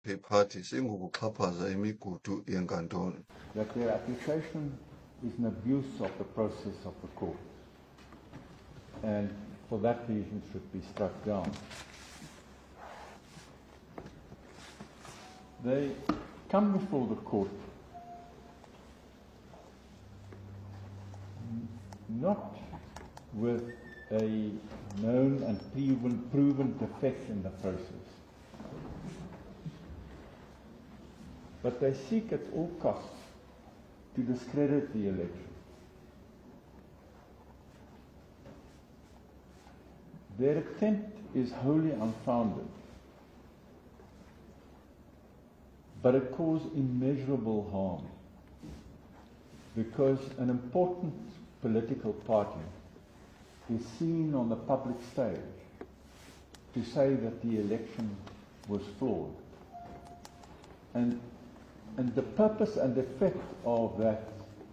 Party singukuxhaphaza imigudu yenkantolo. That their application is an abuse of the process of the court, and for that reason should be struck down. They come before the court not with a known and proven defect in the process, but they seek at all costs to discredit the election. Their attempt is wholly unfounded, but it caused immeasurable harm because an important political party is seen on the public stage to say that the election was flawed. And the purpose and effect of that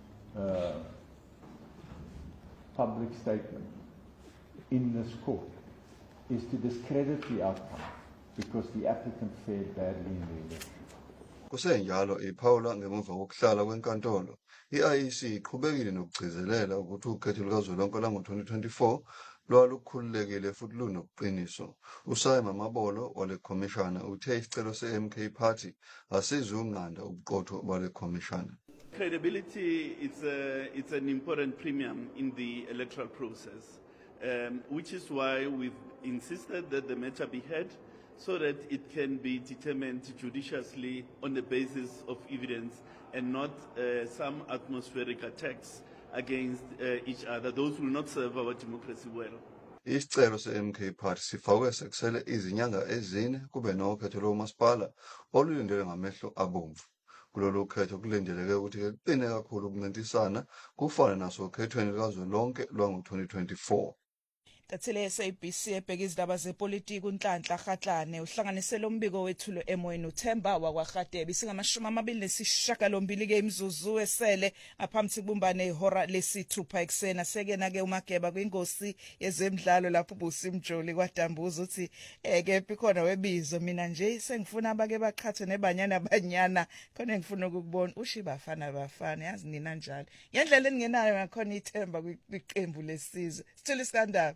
public statement in this court is to discredit the outcome because the applicant fared badly in the election. Kusenjalo iphawula ngemuva kokuhlala kwenkantolo, i-IEC iqhubekile nokugcizelela ukuthi ukhetho lukazwelonke lwango-2024 lwalukhululekile futhi lunobuqiniso. uSimon Mabolo wale khomishana uthe isicelo se-MK Party asizukunqanda ubuqotho bale khomishana. Credibility it's an important premium in the electoral process, which is why we've insisted that the matter be heard so that it can be determined judiciously on the basis of evidence and not some atmospheric attacks against each other. Those will not serve our democracy well. Isicelo se-MK Party sifakwe sekusele izinyanga ezine kube nokhetho lomasipala olulindele ngamehlo abomvu. Kulolu khetho kulindeleke ukuthi kuqine kakhulu ukuncintisana kufana nasokhethweni likazwelonke lwango-2024. Tathele SABC ebheka izindaba zepolitiki uNhlanhla Rhatlane uhlanganisele umbiko wethulo emoyeni uThemba wakwaRhadebe singama-28 ke imizuzu esele ngaphambi kubumbane ihora lesithupha eksena sekena ke uMageba kwingosi yezemidlalo lapho uBusimjoli kwaDambuza uthi kephi khona webizo mina nje sengifuna abake baqhathe nebanyana khona ngifuna ukubona ushibafana bafana yazi nina njalo ngendlela engenayo ngakhona ithemba kwiqembu lesizwe sithule iskandaba.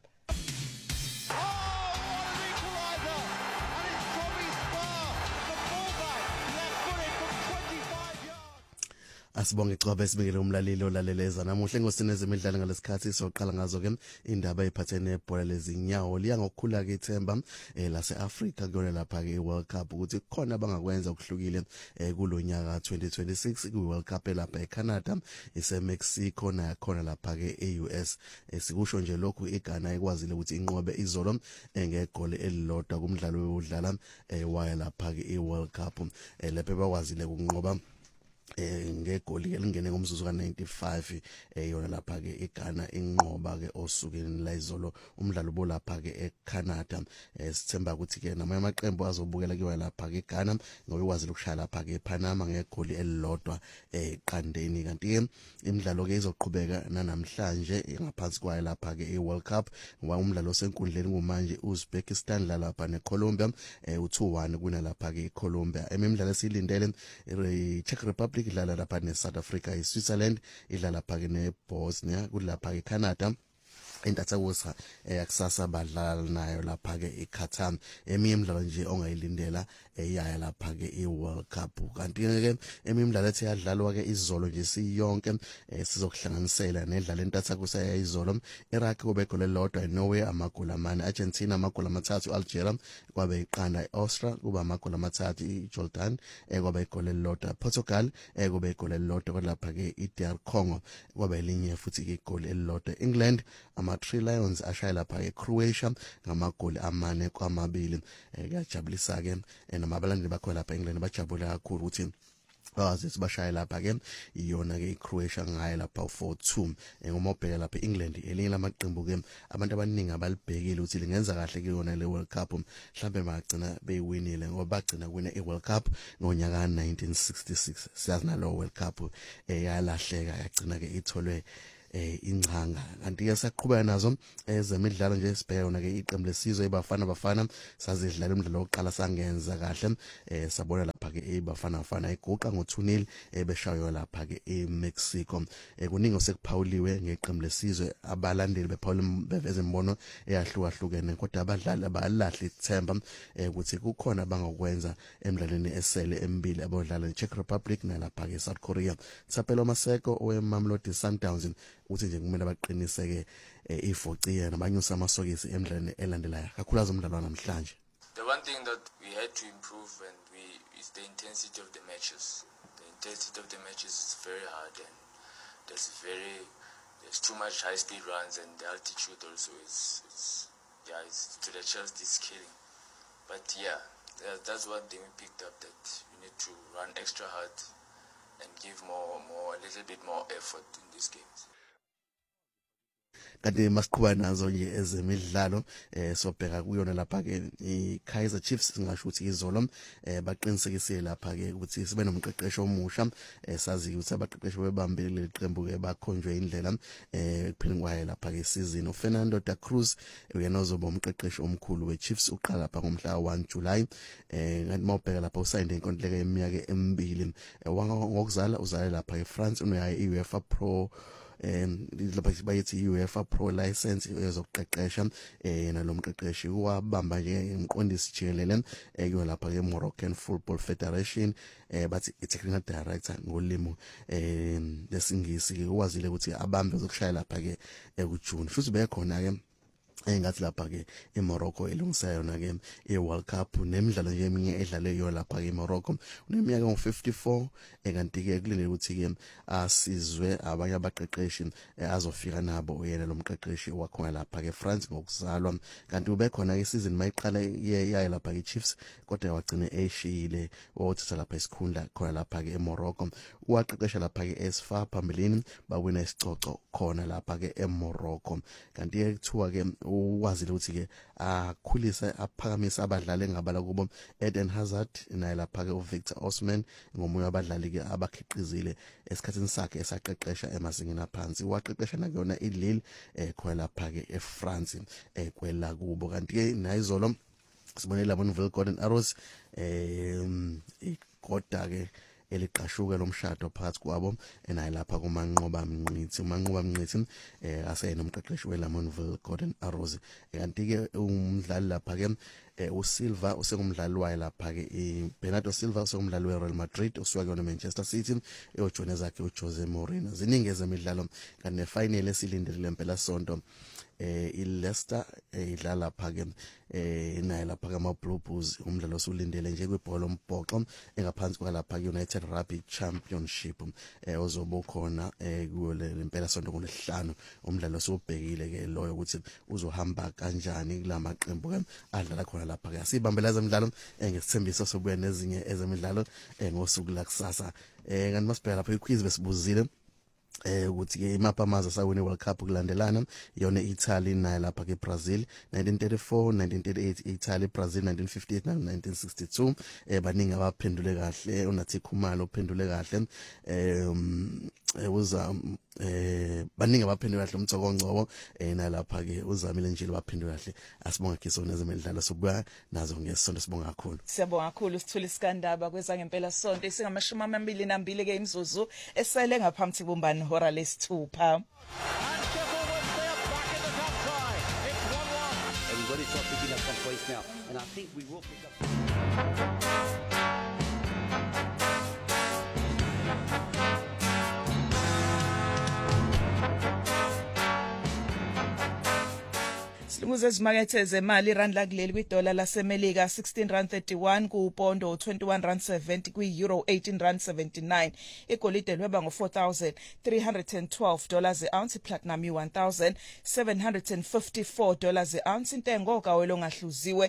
Asibonge Cwaba esibekele umlaleli olaleleza namuhla engosini ezemidlalo ngalesikhathi soqala ngazo ke indaba ephathene nebhola lezinyawo liya ngokukhula ke ithemba lase Africa kuyona lapha ke World Cup ukuthi khona bangakwenza okuhlukile kulonyaka 2026 ku World Cup lapha eCanada eseMexico nakhona lapha ke eUS sikusho nje lokhu iGhana ikwazile ukuthi inqobe izolo ngegoli elilodwa kumdlalo wodlala waya lapha ke eWorld Cup lapha bakwazile ukunqoba ngegoli elingene ngomzuzu ka95 yona lapha ke eGhana inqoba ke osukeni la izolo umdlalo bolapha ke eCanada sithemba ukuthi ke namanye amaqembu azobukela kuwa lapha ke eGhana ngoba iwazi lokushaya lapha ke ePanama ngegoli elilodwa eqandeni kanti ke imidlalo ke izoqhubeka namhlanje ngaphansi kwayo lapha ke eWorld Cup ngoba umdlalo osenkundleni kumanje uZbekistan la lapha neColombia u2-1 kunalapha ke eColombia imidlalo esilindele iCzech Republic idlala lapha neSouth Africa iSwitzerland idlala lapha ke neBosnia kulapha ke Canada entathakusa akusasa badlala nayo lapha ke eQatar eminye imidlalo nje ongayilindela eyaya lapha ke eWorld Cup kanti ke eminye imidlalo ethi yadlalwa ke izolo nje siyonke sizokuhlanganisela nedlala entathakusa yayizolo Iraq kube igoli elilodwa eNorway amagoli amane Argentina amagoli amathathu Algeria kwabe iqanda iAustria kuba amagoli amathathu iJordan kwabe igoli elilodwa Portugal kube igoli elilodwa lapha ke iDR Congo kwabe elinye futhi ke igoli elilodwa England ama-3 Lions ashaya lapha eCroatia ngamagoli amane kwamabili kuyajabulisa ke namabalandi bakho lapha eEngland bajabula kakhulu ukuthi bazithi bashaya lapha ke iyona ke iCroatia ngaye lapha 4-2 ngomobheka lapha eEngland elinye lamaqembu ke abantu abaningi abalibhekile ukuthi lingenza kahle ke yona le World Cup mhlambe bagcina beyiwinile ngoba bagcina kuwina iWorld Cup ngonyaka 1966 siyazi nalo World Cup yalahleka yagcina ke itholwe ingcanga. Kanti ke saqhubeka nazo ezemidlalo nje sibheka yona ke iqembu lesizwe iBafana sazidlala umdlalo wokuqala sangenza kahle sabona lapha ke iBafana iguqa ngo2-0 beshaywa lapha ke eMexico. Kuningi osekuphawuliwe ngeqembu lesizwe abalandeli bephawula beveza imbono eyahlukahlukene kodwa abadlali abalahli ithemba ukuthi kukhona bangakwenza emidlalweni esele emibili abodlala eCzech Republic nalapha ke South Korea. Sapelo Maseko weMamelodi Sundowns uthi nje kumele baqiniseke ifociye nabanyusa amasokisi emidlalweni elandelayo kakhulu umdlalo namhlanje. The one thing that we had to improve is the intensity of the matches. The intensity of the matches is very hard and there's too much high speed runs and the altitude also it's to the chest is killing. But yeah, that's one thing we picked up, that we need to run extra hard and give a little bit more effort in these games. Kanti masiqhubeka nazo nje ezemidlalo sobheka kuyona lapha ke iKaizer Chiefs singasho ukuthi izolo baqinisekisile lapha ke ukuthi sibe nomqeqesho omusha sazi ukuthi abaqeqeshi bebambile iqembu ke bakhonjwe indlela ekuphileni kwayo lapha ke season. uFernando da Cruz uyena ozoba umqeqeshi omkhulu weChiefs uqala lapha ngomhla 1 July. Kanti mawubheka lapha usayinde inkontileka yeminyaka emibili ngokuzala uzale lapha eFrance unoya UEFA Pro lapha bayithi UEFA Pro license ezokuqeqesha yena lo mqeqeshi wabamba nje umqondisi jikelele kuyo lapha ke Moroccan Football Federation bathi i-technical director ngolimo lesingisi uwazile ukuthi abambe zokushaya lapha ke kuJune futhi bekhona ke engathi lapha ke eMorocco elungisa yona ke eWorld Cup nemidlalo nje eminye edlale yo lapha ke eMorocco uneminyaka ngo54 kanti ke kulindele ukuthi ke asizwe abanye abaqeqeshi azofika nabo yena lo mqeqeshi wakhona lapha ke France ngokuzalwa kanti ube khona ke season mayiqala yayi lapha ke Chiefs kodwa wagcina eshile wothatha lapha isikhundla khona lapha ke eMorocco waqeqesha lapha ke eSFA phambilini bawina isicoco khona lapha ke eMorocco kanti ke kuthiwa ke uwazile ukuthi ke akhulisa aphakamisa abadlali engabala kubo Eden Hazard naye lapha ke uVictor Osimhen ngomunye wabadlali ke abakhiqizile esikhathini sakhe esaqeqesha emazingeni aphansi waqeqesha nakuyona iLille khona lapha ke eFrance kwela kubo kanti ke nayizolo sibone laBonville Golden Arrows kodwa ke eliqashuka lomshado phakathi kwabo naye lapha kuManqoba Mnqithi asenomqeqeshi weLamontville Golden Arrows kanti ke umdlali lapha ke uSilva usengumdlali wayo lapha ke Bernardo Silva usengumdlali weReal Madrid usuka kuyona Manchester City eyojona zakhe uJose Mourinho ziningi ezemidlalo kanti nefinal esilindele lempela sonto iLeicester idlala lapha ke naye lapha ke amaBlue Bulls umdlalo osulindele nje kwibhola lombhoxo engaphansi kwalapha United Rugby Championship ozoba khona kuyo lempela sonto ngolesihlanu umdlalo osubhekile ke loyo ukuthi uzohamba kanjani kulamaqembu ke adlala khona lapha ke asibambela ezemidlalo ngesithembiso sokubuya nezinye ezemidlalo ngosuku lakusasa kanti masibheka lapha iquiz besibuzile ukuthi ke imapha amazwe asawina iWorld Cup kulandelana yona Italy nayo lapha ke Brazil 1934 1938 Italy Brazil 1958 na 1962 baningi abaphendule kahle unathi Khumalo uphendule kahle uza baningi abaphendule kahle umthokongcobo nalapha ke uzamile nje baphendule kahle asibonga kisona ezemidlalo sobuya nazo ngesonto sibonga kakhulu siyabonga kakhulu Sithule Sikandaba kwezangempela sonto isingamashumi 22 ke imizuzu esele ngaphambi kubumbani hora lesithupha Everybody's not picking up some place now and I think we will pick up Silunguze ezimakethe zemali irand lakuleli kwidola lasemelika R16.31 kupondo R21.70 kwi-euro R18.79 igolide lweba ngo$4,312 e-ounce platinum $1,754 e-ounce intengo kawelo ngahluziwe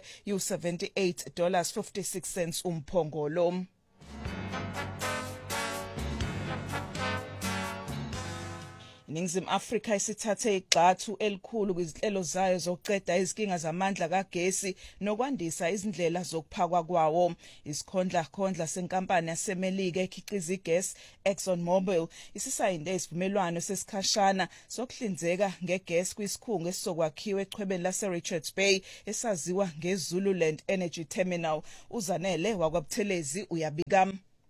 $78.56 umphongolo iNingizimu Afrika isithathe igxathu elikhulu kwizinhlelo zayo zokuqeda izinkinga zamandla kagesi nokwandisa izindlela zokuphakwa kwawo. Isikhondla senkampani yaseMelika ekhiqiza igesi ExxonMobil isisayinde isivumelwano sesikhashana sokuhlinzeka ngegesi kwisikhungo esizokwakhiwa echwebeni laseRichards Bay esaziwa ngeZululand Energy Terminal. Uzanele wakwaButhelezi uyabika.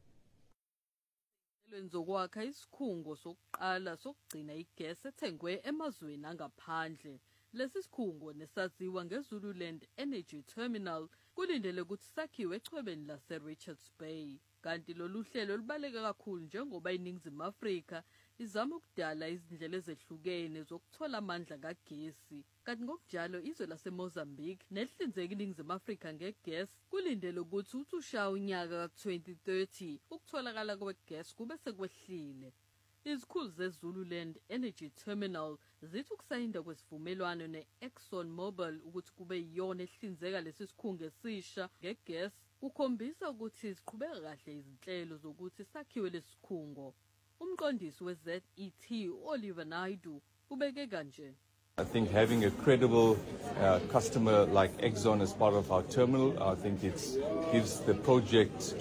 Zokwakha isikhungo sokuqala sokugcina igesi ethengwe emazweni angaphandle. Lesi sikhungo nesaziwa ngeZululand Energy Terminal kulindele ukuthi sakhiwe echwebeni laseRichards Bay. Kanti lolu hlelo lubaleka kakhulu njengoba iNingizimu Afrika izama ukudala izindlela ezehlukene zokuthola amandla kagesi. Kanti ngokunjalo izwe laseMozambique nelihlinzeka iNingizimu Afrika ngegesi kulindele ukuthi uthusha unyaka ka-2030 ukutholakala kwegesi kube sekwehlile. Izikhulu zeZululand Energy Terminal zithi ukusayinda kwesivumelwano ne-ExxonMobil ukuthi kube yiyona ehlinzeka lesi sikhungo esisha ngegesi kukhombisa ukuthi ziqhubeka kahle izinhlelo zokuthi sakhiwe lesikhungo. Umqondisi we-ZET Oliver Naidu ubeke kanje. I think having a credible customer like Exxon as part of our terminal, I think it gives the project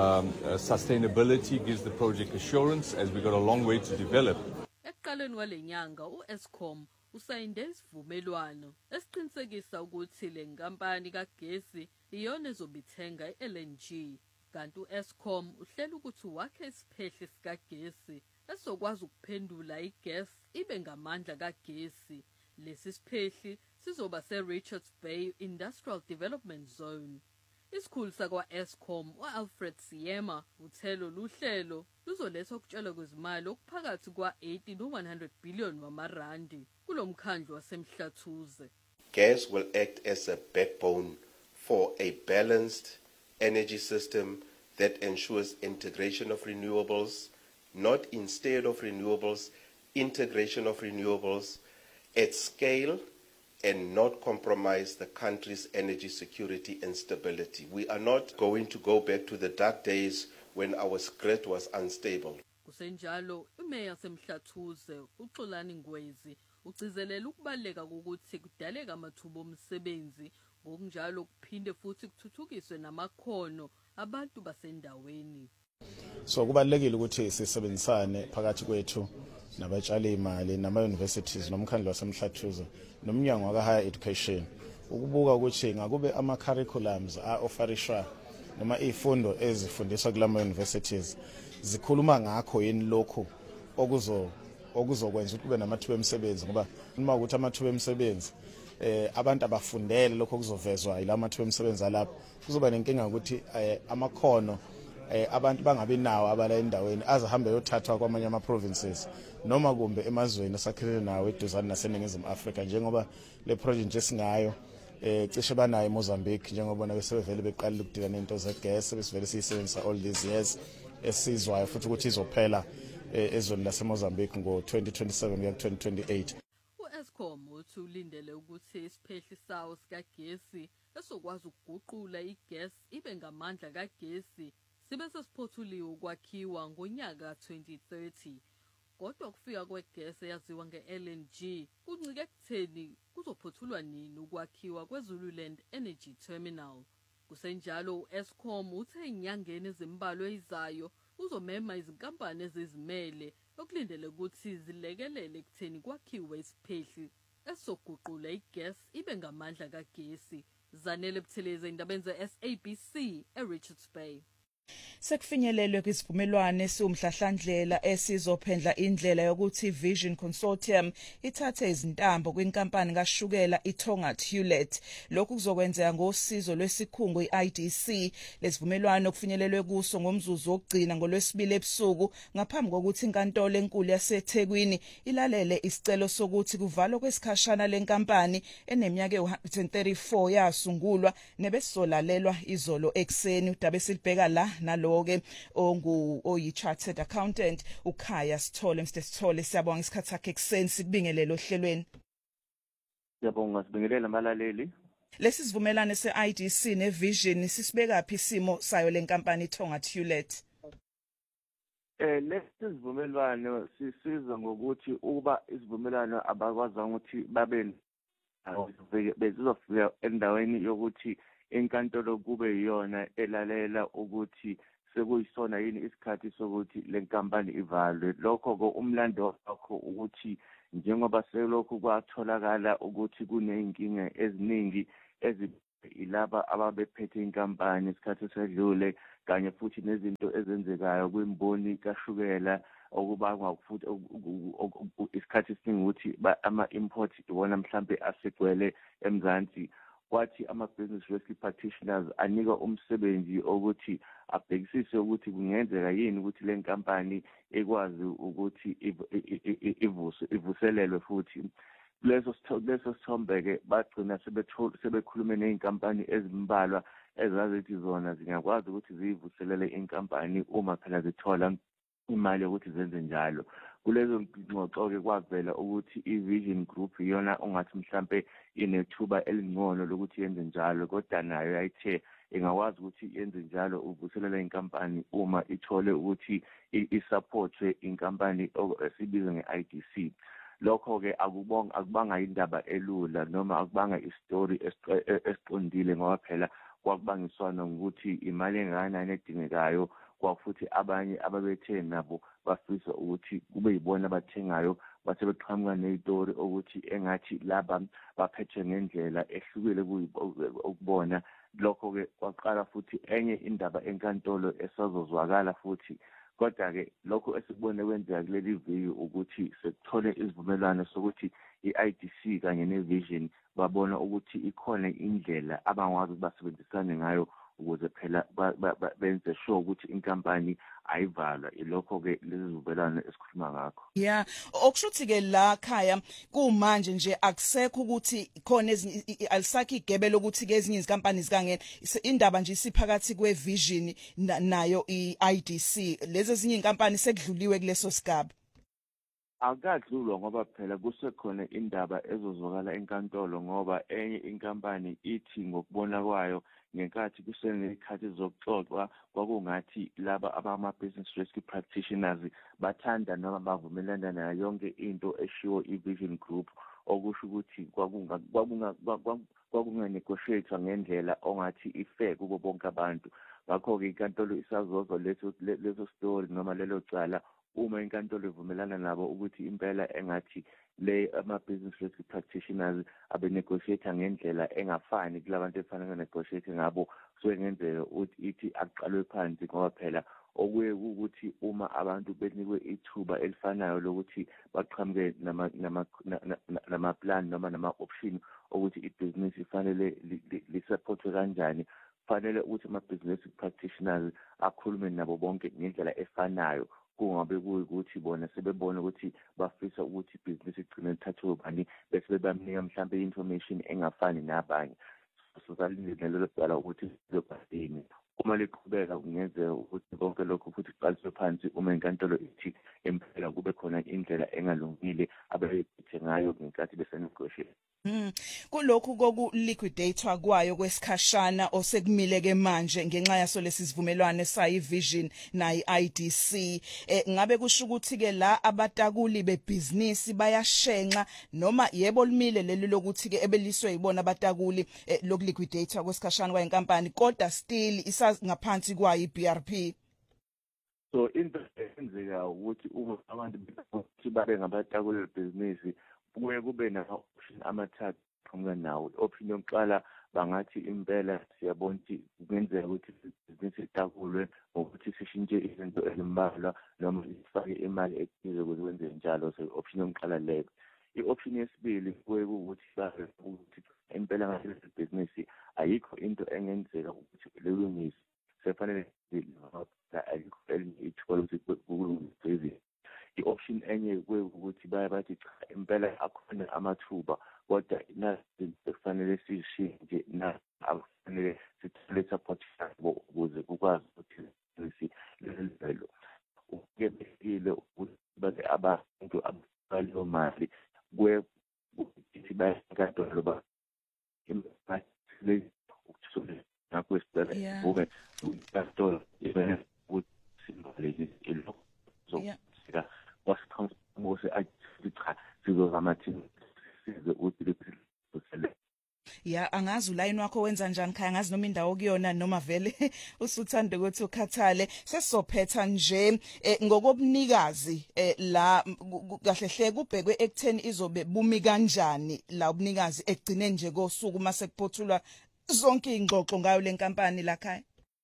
sustainability, gives the project assurance as we've got a long way to develop. Ekuqaleni kwalenyanga u-Eskom usayinde isivumelwano esiqinisekisa ukuthi le nkampani kagesi iyona ezobithenga i-LNG. Kanti u-Eskom uhlela ukuthi wakhe isiphehli sikagesi esizokwazi ukuphendula igesi ibe ngamandla kagesi. Lesi siphehli sizoba se-Richards Bay Industrial Development Zone. Isikhulu sakwa-Eskom u-Alfred Siema uthelo luhlelo luzoletha ukutshalwa kwezimali okuphakathi kwa-80 no-100 billion wamarandi kulo mkhandlu wasemhlathuze. Gas will act as a backbone for a balanced energy system that ensures integration of renewables, not instead of renewables, integration of renewables at scale and not compromise the country's energy security and stability. We are not going to go back to the dark days when our grid was unstable. Kusenjalo, uMeya semhlathuze uXolani Ngwezi ugcizelela ukubaleka kokuthi kudaleka amathuba omsebenzi ngokunjalo kuphinde futhi kuthuthukiswe namakhono abantu basendaweni. So kubalekile ukuthi sisebenzisane phakathi kwethu nabatshali imali nama-universities nomkhandlu wasemhlathuze nomnyango waka-higher education ukubuka ukuthi ngakube ama-curriculums a-offerishwa noma izifundo ezifundiswa kulama-universities zikhuluma ngakho yini lokhu okuzokwenza ukuthi kube namathuba emisebenzi ngoba uma ukuthi amathuba emisebenzi abantu abafundele lokho okuzovezwa yila mathuba emisebenzi alapha kuzoba nenkinga ukuthi amakhono abantu bangabi nawo abala endaweni azahambe yothathwa kwamanye ama-provinces noma kumbe emazweni esakhele nawo eduzane naseNingizimu Afrika njengoba le project esingayo cishe banayo eMozambique njengoba besebevele beqalile ukudila nento zegas besivele siyisebenzisa all these years esizwayo futhi ukuthi izophela ezweni laseMozambique ngo-2027 kuya 2028. U-Eskom uthi ulindele ukuthi isiphehli sawo sikagesi esokwazi ukuguqula igesi ibe ngamandla kagesi sibe sesiphothuliwe ukwakhiwa ngonyaka 2030. Kodwa kufika kwegesi eyaziwa nge-LNG kuncike ekutheni kuzophothulwa nini ukwakhiwa kweZululand Energy Terminal. Kusenjalo u-Eskom uthe enyangeni ezimbalwa ezizayo uzomema izinkampani ezizimele okulindele ukuthi zilekelele ekutheni kwakhiwe isiphehli esizoguqula igesi ibe ngamandla kagesi. Zanele Buthelezi indaba ze-SABC eRichards Bay. Sekufinyelelwe kwisivumelwano esiwumhlahlandlela esizophendla indlela yokuthi Vision Consortium ithathe izintambo kwinkampani kashukela iTongaat Hulett. Lokhu kuzokwenzeka ngosizo lwesikhungo iIDC. Lesivumelwano kufinyelelwe kuso ngomzuzu wokugcina ngolwesibili ebusuku ngaphambi kokuthi inkantolo enkulu yaseThekwini ilalele isicelo sokuthi kuvalwe kwesikhashana lenkampani eneminyaka e-134 yasungulwa nebesizolalelwa izolo ekseni. Udaba esilibheka la naloke oyi-chartered accountant uKhaya Sithole. Mr. Sithole, siyabonga isikhathi sakhe ekseni sikubingelele ohlelweni. Siyabonga sibingelela abalaleli. Lesi sivumelane se-IDC neVision sisibeka phi isimo sayo lenkampani iTongaat Hulett? Lesivumelwano sisiza ngokuthi uba isivumelwano abakwazanga ukuthi babe bezizofika endaweni yokuthi inkantolo kube yiyona elalela ukuthi sekuyisona yini isikhathi sokuthi lenkampani ivalwe. Lokho ko umlando wakho ukuthi njengoba selokhu kwatholakala ukuthi kuneyinkinga eziningi ilaba ababephethe inkampani isikhathi sedlule kanye futhi nezinto ezenzekayo kwimboni kashukela okubangwa futhi isikhathi esiningi ukuthi ama-import iwona mhlambe asegcwele eMzansi. Kwathi ama-business rescue practitioners anika umsebenzi ukuthi abhekisise ukuthi kungenzeka yini ukuthi le nkampani ekwazi ukuthi ivuselelwe futhi. Leso sithombe-ke bagcina sebekhulume ney'nkampani ezimbalwa ezazithi zona zingakwazi ukuthi ziyivuselele inkampani uma phela zithola imali yokuthi zenze njalo. Kulezo ngxoxo-ke kwavela ukuthi i-Vision Group iyona ongathi mhlampe inethuba elingcono lokuthi yenze njalo, kodwa nayo yayithe ingakwazi ukuthi yenze njalo uvuselela inkampani uma ithole ukuthi isupportwe inkampani esibiza nge-IDC. Lokho-ke akubanga indaba elula noma akubanga istori esiqondile ngoba phela kwakubangiswana ngokuthi imali engakanani edingekayo, kwafuthi abanye ababethe nabo bafisa ukuthi kube yibona abathengayo base beqhamuka nezitori ukuthi engathi laba baphethe ngendlela ehlukile ukubona. Lokho-ke kwaqala futhi enye indaba enkantolo esazozwakala futhi. Kodwa-ke lokho esikubone kwenzeka kuleli viki ukuthi sekuthole isivumelwano sokuthi i-IDC kanye ne-Vision babona ukuthi ikhona indlela abangakwazi ukuthi basebenzisane ngayo ukuze phela benze sure ukuthi inkampani ayivalwa. Ilokho-ke lesivumelwano esikhuluma ngakho. Yeah, okushuthi-ke la khaya kumanje nje akusekho ukuthi khona alisakho igebe lokuthi-ke ezinye izinkampani zikangena indaba nje isiphakathi kwe-Vision nayo i-IDC. Lezi ezinye inkampani sekudluliwe kuleso sigaba. Akadlulwa ngoba phela kusekhona indaba ezozwakala enkantolo ngoba enye inkampani ithi ngokubona kwayo ngenkathi kusenezikhathi zokuxoxwa kwakungathi laba abama-business rescue practitioners bathanda noma bavumelana nayo yonke into eshiwo i-Vision Group, okusho ukuthi kwakunganegotiathwa ngendlela ongathi i-fair kubo bonke abantu. Ngakho-ke inkantolo isazozwa leso story noma lelo cala uma inkantolo ivumelana nabo ukuthi impela engathi le ama-business rescue practitioners abe-negotiate ngendlela engafani kulabantu efanele negotiate ngabo, kusuke ngenzeka ukuthi ithi aqalwe phansi ngoba phela okuye ukuthi uma abantu benikwe ithuba elifanayo lokuthi baqhamuke nama-plan noma nama-option ukuthi ibhizinisi ifanele lisupportwe kanjani, kufanele ukuthi ama-business practitioners akhulume nabo bonke ngendlela efanayo. Kungabe kuyikuthi bona sebebona ukuthi bafisa ukuthi ibhizinisi igcine lithathwe ubani bese bebamnika mhlambe i-information engafani nabanye. Sosalindele lelo cala ukuthi lizobhadini. Uma liqhubeka kungenzeka ukuthi konke lokho futhi kuqaliswe phansi uma inkantolo ithi impela kube khona indlela engalungile abayiphethe ngayo ngenkathi besenegotiate. Kulokhu kokuliquidatewa kwayo kwesikhashana osekumile-ke manje ngenxa yaso lesivumelwano sayi-Vision nayi-IDC, ngabe kusho ukuthi-ke la abatakuli bebhizinisi bayashenxa noma yebo limile leli lokuthi-ke ebeliswe yibona abatakuli lokuliquidatewa kwesikhashana kwayinkampani kodwa still isangaphansi kwayo i-BRP? So into eyenzeka ukuthi uma abantu babe ngabatakuli bebhizinisi kuye kube nama-option amathathu qhamuka nawo. I-option yokuqala bangathi impela siyabona ukuthi kungenzeka ukuthi ibhizinisi litakulwe ngokuthi sishintshe izinto ezimbalwa noma sifake imali ethize ukuze kwenze njalo. So i-option yokuqala leyo. I-option yesibili kuye ukuthi ukuthi impela ngathi lesi bhizinisi ayikho into engenzeka ukuthi lilungise, sefanele ayikho elinye ithuba lokuthi kulungise. I-option enye ukuthi bathi cha impela akhona amathuba kodwa nazinto kufanele sishintshe akufanele sithole support yabo ukuze kukwazi ukuthi lelo ukebekile ukuthi babe abantu abaleyo mali kuthi bayankantolo ba imali ukuthole nakwesitele kube inkantolo ukuthi simbalekile. ukuthi size ukuthi ya angazi ulayini wakho wenza njani khaya ngazi noma indawo kuyona noma vele usuthanda ukuthi ukhathale sesizophetha nje ngokobunikazi la kahle hle kubhekwe ekutheni izobe bumi kanjani la ubunikazi egcine nje kosuku mase kuphothulwa zonke ingxoxo ngayo lenkampani la khaya.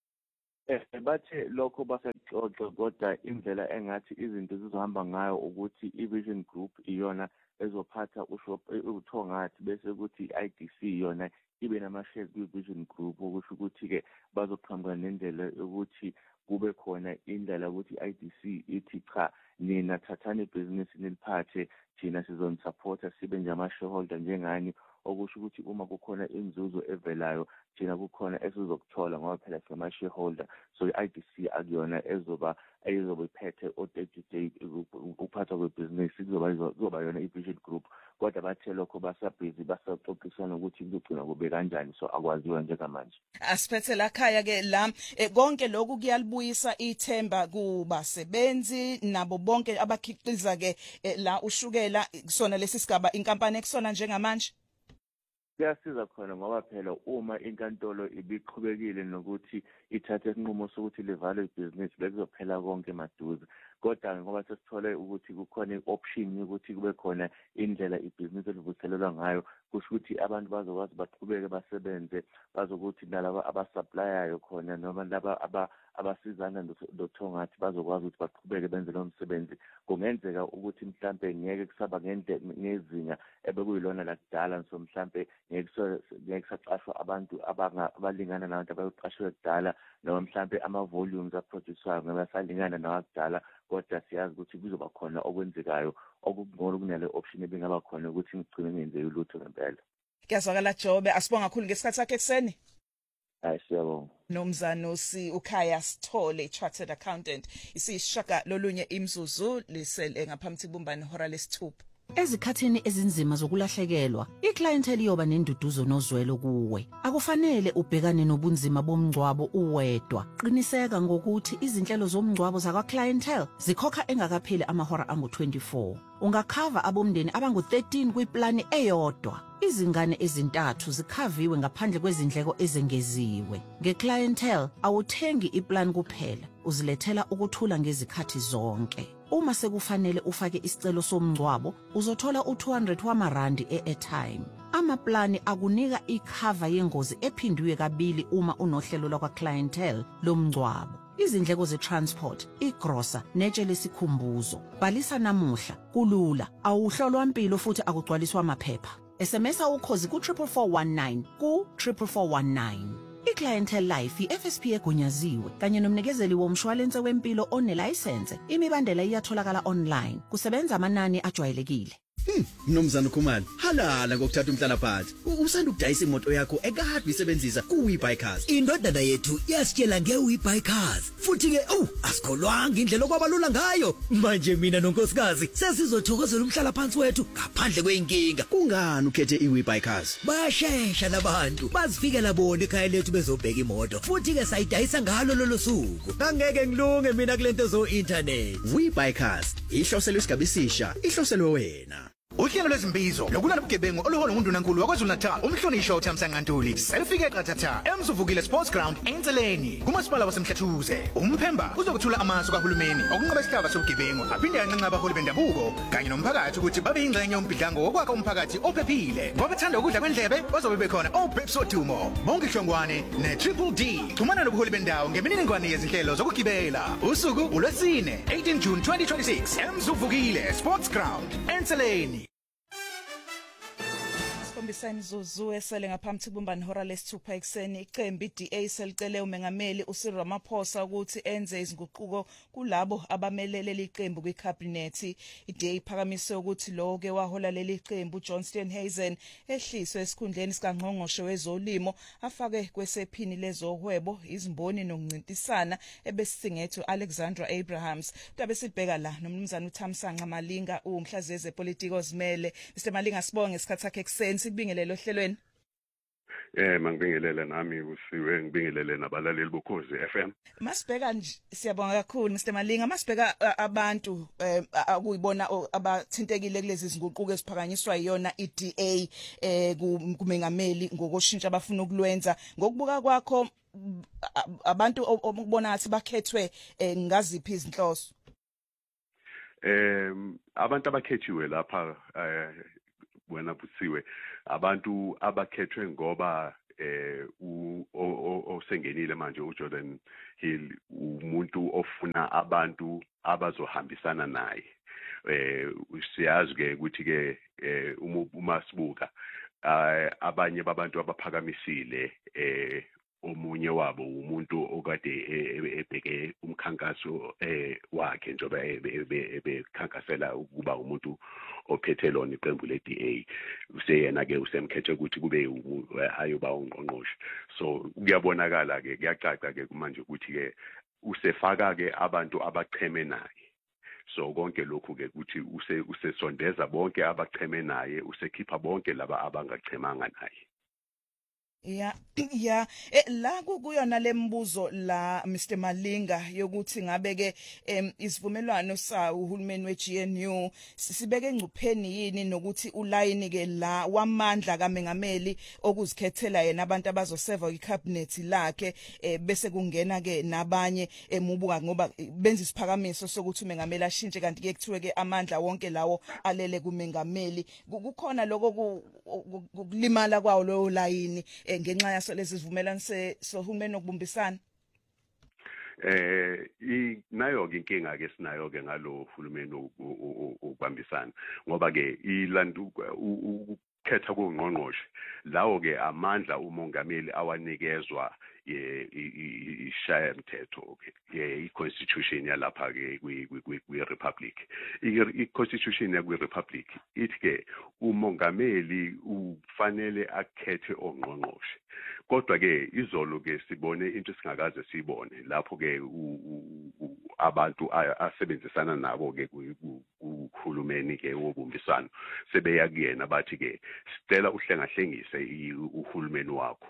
Bathe lokho basaxoxa kodwa indlela engathi izinto zizohamba ngayo ukuthi iVision Group iyona ezophatha uthongathi bese ukuthi iIDC yona ibe namashares kwiVision Group okusho ukuthi ke bazoqhamuka nendlela ukuthi kube khona indlela ukuthi iIDC ithi cha nina thathani ibhizinisi niliphathe thina sizonisupport sibe nje ama-shareholder njengani okusho ukuthi uma kukhona inzuzo evelayo thina kukhona esizokuthola ngoba phela singama-shareholder so i-IDC akuyona ezobe iphethe o-day-to-day ukuphathwa kwebhizinisi kuzoba yona i-Vision Group kodwa bathe lokho basabhizi basaxoxisana ukuthi kuzogcina kube kanjani so akwaziwa njengamanje. Asiphethe la khaya ke la konke lokhu kuyalibuyisa ithemba kubasebenzi nabo bonke abakhiqiza ke la ushukela kusona lesi sigaba inkampani ekusona njengamanje. Kuyasiza khona ngoba phela uma inkantolo ibiqhubekile nokuthi ithathe isinqumo sokuthi livale ibhizinisi bekuzophela konke maduze kodwa ngoba sesithole ukuthi kukhona i-option yokuthi kube khona indlela ibhizinisi elivuselelwa ngayo kusho ukuthi abantu bazokwazi baqhubeke basebenze bazokuthi nalabo abasupplyayo khona noma laba abasizana nothongathi bazokwazi ukuthi baqhubeke benze lo msebenzi kungenzeka ukuthi mhlambe ngeke kusaba ngezinga ebekuyilona lakudala so mhlambe ngeke kusaqashwa abantu abalingana nabantu abayoqashwe kudala noma mhlambe ama-volumes aproducewayo ngoba salingana nawakudala kodwa siyazi ukuthi kuzoba khona okwenzekayo okungcono kunale option ebingaba khona ukuthi ngigcine ngenzeke ulutho ngempela. Kuyazwakala Jobe asibonga kakhulu ngesikhathi sakhe ekseni. Siyabonga. Nomzana uKhaya Sithole chartered accountant isishaka lolunye imzuzu lisele ngaphambi kubumbane hora lesithupha. Ezikhathini ezinzima zokulahlekelwa, iclientele iyoba nenduduzo nozwelo kuwe. Akufanele ubhekane nobunzima bomngcwabo uwedwa. Qiniseka ngokuthi izinhlelo zomngcwabo zakwa clientele zikhokha engakapheli amahora angu-24. Ungakhava abomndeni abangu-13 kwiplani eyodwa. Izingane ezintathu zikhaviwe ngaphandle kwezindleko ezengeziwe. Ngeclientele awuthengi iplan kuphela, uzilethela ukuthula ngezikhathi zonke. Uma sekufanele ufake isicelo somngcwabo, uzothola u200 wamarandi e-airtime. Amaplani akunika ikhava yengozi ephindwe kabili uma unohlelo lakwa clientele lomngcwabo. Izindleko ze-transport, igrosa, netshe lesikhumbuzo. Bhalisa namuhla, kulula, awuhlolwa impilo futhi akugcwaliswa amaphepha. SMS ukhozi ku-44419 ku-44419. I-Clientele Life i-FSP egunyaziwe kanye nomnikezeli womshwalense wempilo onelayisense. Imibandela iyatholakala online. Kusebenza amanani ajwayelekile. Mnomzana Khumalo, halala ngokuthatha umhlala phansi. Usanda ukudayisa imoto yakho ekade uyisebenzisa ku-WeBuyCars. Indodana yethu yasitshela nge-WeBuyCars. Futhi ke asikholwanga indlela okwabalula ngayo. Manje mina nonkosikazi sesizothokozela umhlala phansi wethu ngaphandle kweinkinga. Kungani ukhethe i-WeBuyCars? Bayashesha labantu. Bazifikela bona ekhaya lethu bezobheka imoto. Futhi ke sayidayisa ngalo lolo suku. Angeke ngilunge mina kulento zo-internet. WeBuyCars, ihloselwe isigaba esisha, ihloselwe wena. Uhlelo lwezimbizo lokulwa nobugebengu oluhola nguNdunankulu waKwaZulu-Natal umhlonishwa uThamsanqa Ntuli selifike qathatha eMzuvukile Sports Ground eNtseleni kumasipala waseMhlathuze. Umphemba uzokuthula amasu kahulumeni okunqoba isihlaba sobugebengu aphinde yanqenqa abaholi bendabuko kanye nomphakathi ukuthi babe ingxenye yombhidlango wokwakha umphakathi ophephile. Ngoba bathanda ukudla kwendlebe bazobe bekhona oBeps Odumo, Bonke Hlongwane neTriple D. Xhumana nobuholi bendawo ngemininingwane yezinhlelo zokugibela. Usuku uLwesine 18 June 2026 eMzuvukile Sports Ground eNtseleni. Khombisani Zuzu esele ngaphambi kubumbane hora lesithupha ekseni iqembu iDA selicele umengameli uCyril Ramaphosa ukuthi enze izinguquko kulabo abamelele liqembu kwiCabinet. iDA iphakamise ukuthi lo ke wahola leli qembu John Steenhuisen ehliswe esikhundleni sikaNgqongqoshe wezolimo afake kwesephini lezohwebo izimboni nokuncintisana ebesithingethwe Alexandra Abrahams. Tabe sibheka la nomnumzana uThamsanqa Malinga umhlaziye zepolitiki ozimele. Mr Malinga sibonge isikhathi sakhe ekseni sibingelele ohlelweni. Mangibingelele nami usiwe ngibingelele nabalaleli bokhozi FM. Masibheka nje siyabonga kakhulu Mr Malinga masibheka abantu akuyibona abathintekile kulezi zinguquko esiphakanyiswa iyona iDA kumengameli ngokoshintsha abafuna ukulwenza ngokubuka kwakho abantu okubona ngathi bakhethwe ngaziphi izinhloso. Abantu abakhethiwe lapha wena busiwe abantu abakhethwe ngoba osengenile manje uJordan Hill umuntu ofuna abantu abazohambisana naye. Siyazi ke ukuthi ke uma sibuka abanye babantu abaphakamisile omunye wabo umuntu okade ebheke umkhankaso wakhe njoba ebekhankasela ukuba umuntu ophethe lona iqembu leDA useyena ke usemkhethe ukuthi kube ayoba ungqongqoshe. So kuyabonakala ke kuyacaca ke manje ukuthi ke usefaka ke abantu abacheme naye. So konke lokhu ke ukuthi usesondeza bonke abacheme naye usekhipha bonke laba abangachemanga naye. Yeah la kuyona lembuzo la Mr Malinga yokuthi ngabe ke isivumelwano sa uhulumeni weGNU sibeke engcupheni yini nokuthi ulayini ke la wamandla kaMengameli okuzikhethela yena abantu abazoseva icabinet lakhe bese kungena ke nabanye emubuka ngoba benza isiphakamiso sokuthi uMengameli ashintshe kanti ke kuthiwe ke amandla wonke lawo alele kuMengameli kukhona lokho kulimala kwawo lo layini ngenxa yaso lezi zivumelwano sohulumeni okubumbisana. Nayo ke inkinga ke sinayo ke ngalo hulumeni ukubambisana ngoba ke ilandu ukhetha kungqongqoshe lawo ke amandla umongameli awanikezwa ishaya mthetho i-constitution yalapha ke kwi-republic. I-constitution yakwi-republic ithi ke umongameli ufanele akhethe ongqongqoshe. Kodwa ke izolo ke sibone into singakaze sibone lapho ke abantu asebenzisana nabo ke kuhulumeni ke wobumbisano sebeya kuyena bathi ke sicela uhlengahlengise uhulumeni wakho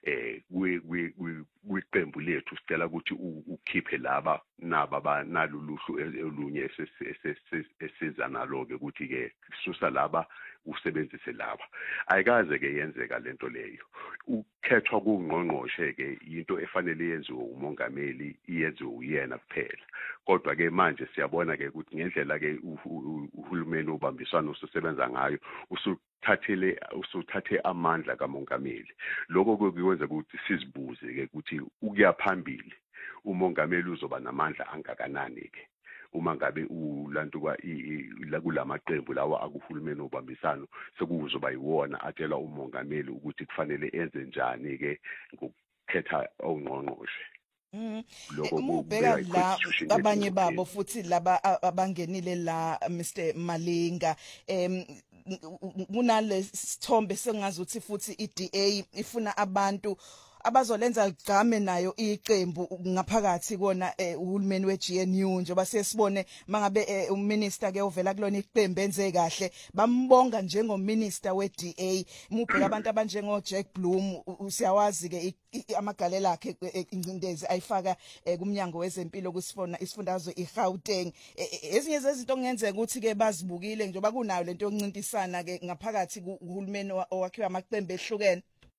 kwiqembu lethu sicela ukuthi ukhiphe laba naba naluluhlu olunye esiza nalo ke ukuthi ke susa laba usebenzise laba. Ayikaze ke yenzeka lento leyo. Ukhethwa kungqongqoshe ke into efanele yenziwe umongameli iyenziwe uyena kuphela. Kodwa ke manje siyabona ke ukuthi ngendlela ke uhulumeni ubambisana usebenza ngayo usuthathe amandla kamongameli. Lokho kwenza ukuthi sizibuze ke ukuthi ukuyaphambili umongameli uzoba namandla angakanani ke uma ngabe ulantu kulamaqembu lawa akuhulumeni obambisano sekuzoba yiwona atshela umongameli ukuthi kufanele enze njani ke ngokukhetha ongqongqoshe. Mubheka la abanye babo futhi laba abangenile la Mr Malinga kunale sithombe sengazuthi futhi iDA ifuna abantu abazolenza igame nayo iqembu ngaphakathi kona uhulumeni weGNU njengoba sesibone mangabe uminister ke ovela kulona iqembu enze kahle bambonga njengominister weDA. Mubheka abantu abanjengo Jack Bloom usiyawazi ke amagalela akhe ingcindezi ayifaka kumnyango wezempilo kusifona isifundazwe iGauteng. Ezinye zezinto okungenzeka ukuthi ke bazibukile njengoba kunayo lento yoncintisana ke ngaphakathi kuhulumeni owakhiwa amaqembu ehlukene.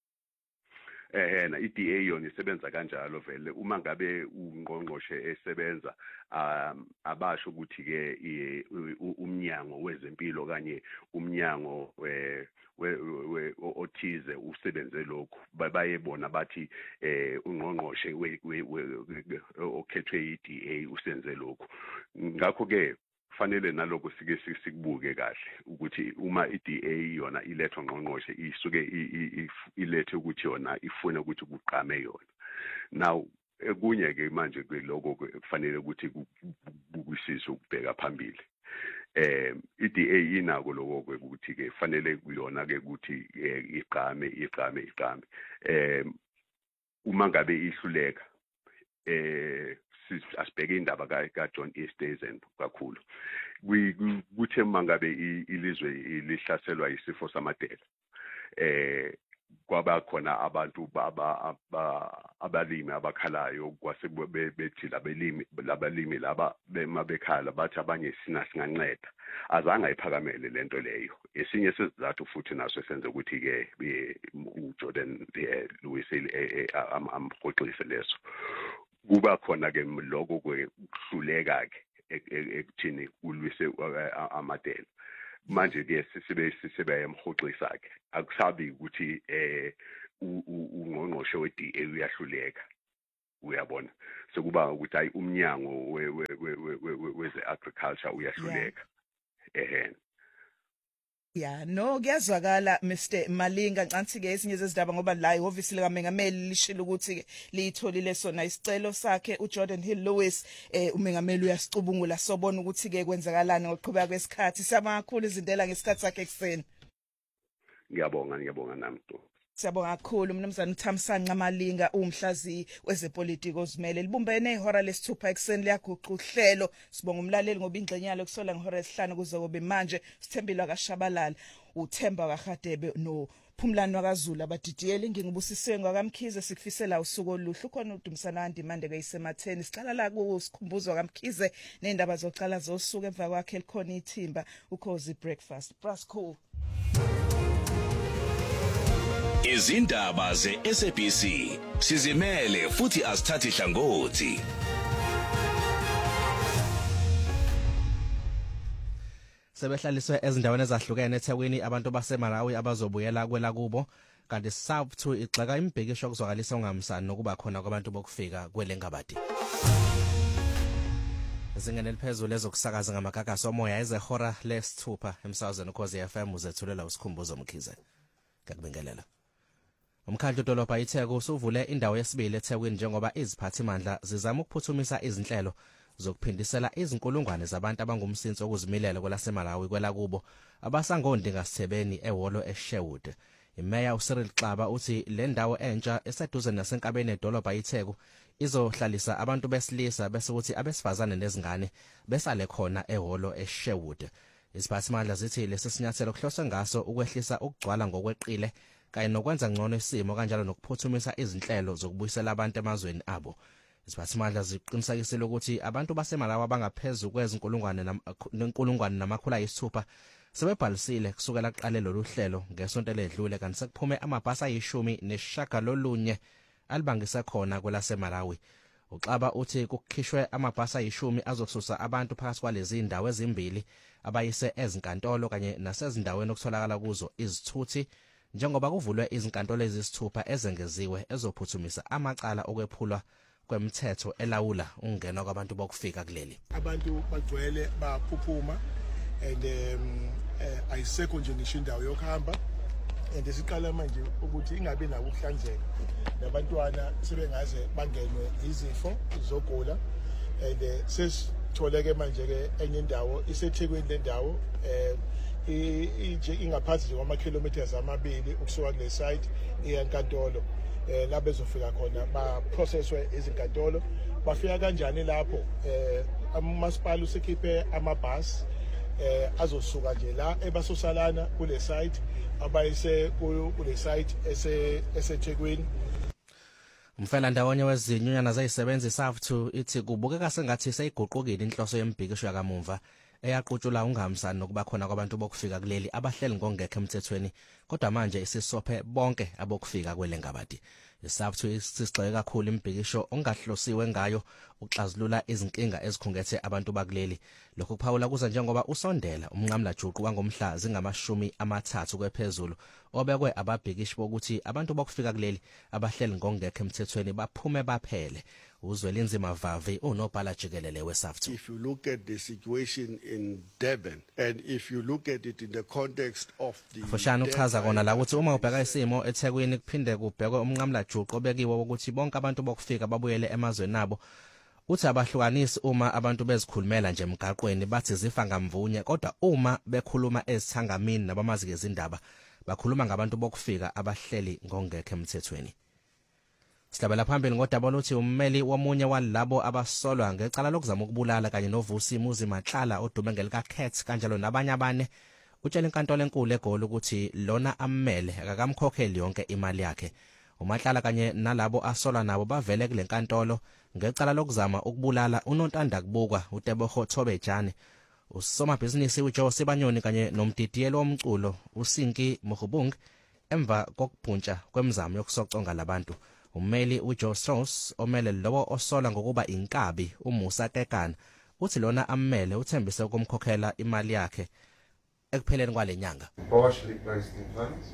Na iDA yona isebenza kanjalo vele uma ngabe ungqongqoshe esebenza abasho ukuthi ke umnyango wezempilo kanye umnyango othize usebenze lokho bayebona bathi ungqongqoshe okhethwe iDA usenze lokho. Ngakho ke fanele naloko sike sikubuke kahle ukuthi uma iDA yona ilethwa ngqongqoshe isuke ilethe ukuthi yona ifuna ukuthi kuqame yona. Now ekunye ke manje ke lokho kufanele ukuthi kubukisiswe ukubheka phambili. iDA inako lokho ukuthi ke fanele kuyona ke ukuthi iqame. Uma ngabe ihluleka asibheke indaba kaJohn Easthuzen kakhulu kuthe mangabe ilizwe lihlaselwa isifo samadela kwaba khona abantu abalimi abakhalayo kwase bethi labalimi laba bemabekhala bathi abanye singanceda azange ayiphakamele lento leyo. Esinye sesizathu futhi naso senze ukuthi ke uJordan Lewis amhoxise leso kuba khona ke lokho kuhluleka ke ekuthini ulwise amadela. Manje ke sibe emhoxisa ke akusabi ukuthi ungqongqoshe we-DA uyahluleka uyabona sekuba ukuthi ayi umnyango weze agriculture uyahluleka Yeah, no, kuyazwakala Mr Malinga ncanthi ke esinye zezindaba ngoba la obviously kaMengameli lishilo ukuthi liyitholile sona isicelo sakhe uJordan Hill Lewis uMengameli uyasicubungula sobona ukuthi ke kwenzakalani ngokuqhubeka kwesikhathi samakhulu izindela ngesikhathi sakhe ekseni. Ngiyabonga nami to. Siyabonga kakhulu mnumzane uThamsanqa Malinga umhlazi wezepolitiki ozimele libumbene ihora lesithupha ekseni liyaguqa uhlelo sibonga umlaleli ngoba ingxenyalo kusola ngehora lesihlanu kuze kube manje sithembile kaShabalala uThemba kaHadebe no Phumlani wakaZulu abadidiyeli ngingubusisiwe ngakamkhize sikufisela usuku oluhlu khona uDumsana andimande kayisematheni siqala la kusikhumbuzo kaMkhize nendaba zoqala zosuku emva kwakhe likhona ithimba ukhozi breakfast Brasco. Izindaba ze-SABC sizimele futhi asithathi hlangothi. Sebehlaliswe ezindaweni ezahlukene eThekwini abantu baseMalawi abazobuyela kwela kubo kanti South to igxeka imbhekisho kuzwakalisa ungamsani nokuba khona kwabantu bokufika kwelengabadi. Zingene liphezulu ezokusakaza ngamagagasi omoya ezehora lesithupha emsazweni ukhozi FM uzethulela usikhumbuzo Mkhize. Ngakubingelela. Umkhandlu dolobha iTheku usuvule indawo yesibili eThekwini njengoba iziphathimandla zizama ukuphuthumisa izinhlelo zokuphindisela izinkulungwane zabantu abangumsinsi okuzimilela kwelaseMalawi kwela kubo abasangondingasithebeni ehholo eSherwood. Imeya uCyril Xaba uthi le ndawo entsha eseduze nasenkabeni edolobha iTheku izohlalisa abantu besilisa bese ukuthi abesifazane nezingane besale khona ehholo eSherwood. Iziphathimandla zithi lesi sinyathelo kuhloswe ngaso ukwehlisa ukugcwala ngokweqile kanye nokwenza ngcono isimo kanjalo nokuphuthumisa izinhlelo zokubuyisela abantu emazweni abo. Iziphathimandla ziqinisekisile ukuthi abantu baseMalawi abangaphezulu kwezinkulungwane namakhulu ayisithupha sebebhalisile kusukela kuqale lolu hlelo ngesonto ledlule kanti sekuphume amabhasi ayishumi alibangise khona kwelaseMalawi. Uxaba uthi kukhishwe amabhasi ayishumi azosusa abantu phakathi kwalezi indawo ezimbili abayise ezinkantolo kanye nasezindaweni okutholakala kuzo izithuthi njengoba kuvulwe izinkantolo ezisithupha ezengeziwe ezophuthumisa amacala okwephulwa kwemthetho elawula ungena kwabantu bokufika kuleli. Abantu bagcwele baphuphuma and ayisekho nje ngisho indawo yokuhamba and siqala manje ukuthi ingabe nawo ukuhlanzeka nabantwana sebengaze bangenwe izifo zokugula and sesitholeke manje ke enye indawo iseThekwini le ndawo ingaphansi nje kwama-kilometers amabili ukusuka kule site eyankantolo la bezofika khona ba-processwe izinkantolo bafika kanjani lapho umasipala usekhiphe amabhasi azosuka nje la ebasosalana kule site abayise kule site eseThekwini. Umfela ndawonye wezinyunyana zayisebenza iSAFTU ithi kubukeka sengathi seyiguqukile inhloso yembhikisho yakamumva eyaqutshula ungamsani nokuba khona kwabantu bokufika kuleli abahleli ngongekho emthethweni kodwa manje isisophe bonke abokufika kwelengabadi. iSAFTU isigxeke kakhulu imbhikisho ongahlosiwe ngayo ukuxazulula izinkinga ezikhungethe abantu bakuleli. Lokhu kuphawula kuza njengoba usondela umnqamla juqu wangomhla zingama-30 kwephezulu obekwe ababhikishi bokuthi abantu bokufika kuleli abahleli ngongekho emthethweni baphume baphele. Uzwelinzima Vavi unobhala jikelele weSAFTU. If you look at the situation in Durban and if you look at it in the context of the Fushane uchaza kona la ukuthi uma ubheka isimo eThekwini kuphinde kubhekwe umnqamla juqu obekiwe ukuthi bonke abantu bokufika babuyele emazweni nabo. Uthi abahlukanisi uma abantu bezikhulumela nje emgaqweni bathi zifa ngamvunye kodwa uma bekhuluma ezithangamini nabamazi ngezindaba bakhuluma ngabantu bokufika abahleli ngongekho emthethweni. Sihlabela phambili ngodaba lokuthi ummeli womunye walabo abasolwa ngecala lokuzama ukubulala kanye noVusi Muzi Matlala odume ngelika Cat kanjalo nabanye abane utshela inkantolo enkulu eGoli ukuthi lona ammele akakamkhokheli yonke imali yakhe. Umahlala kanye nalabo asola nabo bavele kule nkantolo ngecala lokuzama ukubulala uNontanda kubukwa uTebogo Thobejane, usomabhizinisi uJoe Sibanyoni kanye nomdidiyelo womculo uSinki Mohobung emva kokubhuntsha kwemizamo yokusoconga labantu. Ummeli uJoe Strauss omele lowo osola ngokuba inkabi uMusa Kekana uthi lona ammele uthembise ukumkhokhela imali yakhe ekupheleni kwalenyanga. Partially placed in funds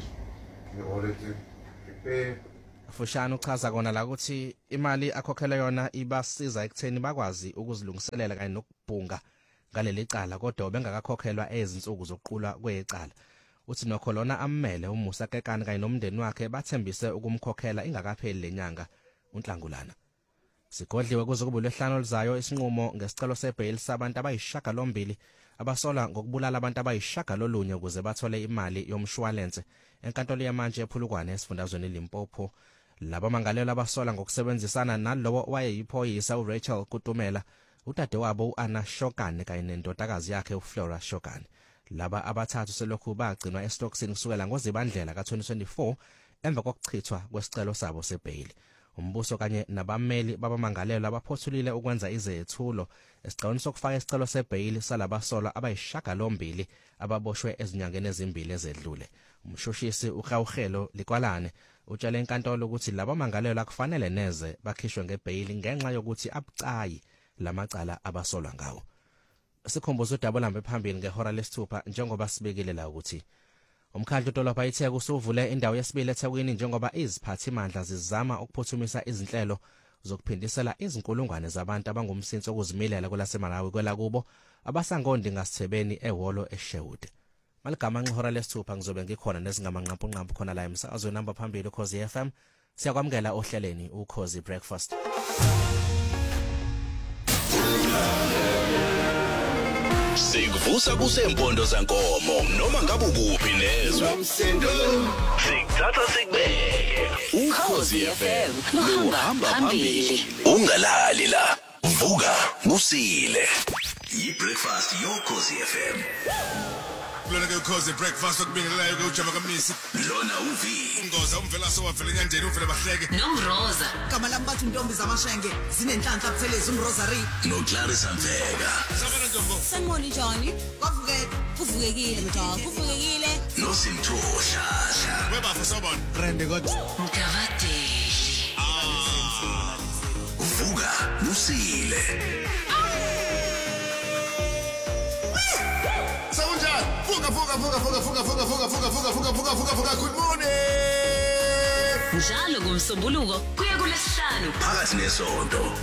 in order to prepare. Fushane uchaza kona la ukuthi imali akhokhela yona ibasiza ekutheni bakwazi ukuzilungiselela kanye nokubhunga ngaleli cala kodwa bengakakhokhelwa ezinsuku zokuqulwa kwecala. Uthi nokho lona ammele uMusa Kekana kanye nomndeni wakhe bathembise ukumkhokhela ingakapheli lenyanga uNhlangulana. Sigodliwe kuze kube lwehlano olizayo isinqumo ngesicelo sebail sabantu abayishagalombili abasola ngokubulala abantu abayishagalolunye ukuze bathole imali yomshwalense enkantolo yamanje ephulukwane esifundazweni Limpopo. Laba mangalelo abasola ngokusebenzisana nalowo wayeyiphoyisa uRachel Kutumela, udadewabo uAnna Shokane kanye nendodakazi yakhe uFlora Shokane. Laba abathathu selokhu bagcinwa eStockton kusukela ngoZibandlela ka2024 emva kokuchithwa kwesicelo sabo sebail. Umbuso kanye nabameli babamangalelo abaphothulile ukwenza izethulo esiqiniso sokufaka isicelo sebail salabasola abayishagalombili ababoshwe ezinyangeni ezimbili ezedlule. Umshushisi uGawugelo Likwalane utshela inkantolo ukuthi laba mangalelo akufanele neze bakhishwe ngebail ngenxa yokuthi abucayi lamacala abasolwa ngawo. Sikhumbuzo uDabulambe phambili ngehora lesithupha njengoba sibekile la ukuthi umkhandlu dolobha iTheku usuvule indawo yesibili eThekwini njengoba iziphathimandla zizama ukuphuthumisa izinhlelo zokuphindisela izinkulungwane zabantu abangumsinso okuzimilela kwelaseMalawi kwelakubo abasangondi ngasithebeni ehholo eSherwood. Maligama ngihora lesithupha ngizobe ngikhona nezingamanqampunqampu khona la emsakazweni namba phambili uKhosi FM. Siyakwamukela ohleleni uKhosi Breakfast. Sikuvusa kusempondo zankomo noma ngabe ukuphi nezwe. Sikuthatha sikubeke. Ukhosi FM luhamba phambili. Ungalali la. Vuka kusile. Yi-breakfast yoKhosi FM. Lona ke ukhosi breakfast okubingelelayo ke ujama kamnisi. Lona uvi. Ngoza umvela sowavela enyandeni uvela bahleke. Nomroza. Kama lambathu intombi zamashenge zinenhlanhla buthelezi umrosary. NoClarissa Mvega. Sabona ntombo. Sanibona njani? Kuvukekile mntwana. Kuvukekile. Nosimthoshasha. Webafo sabona. Rende kodwa. Mkavadeshi. Vuka kusile. Sawunjani? Vuka. Good morning. Njalo ngomsombuluko kuya kulesihlanu. Phakathi nesonto.